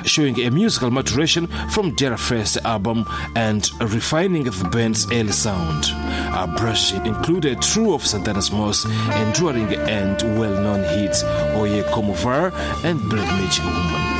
showing a musical maturation from their first album and refining the band's early sound. Brush included True of Santana's most enduring and well-known hits Oye Como Var and Black Magic Woman.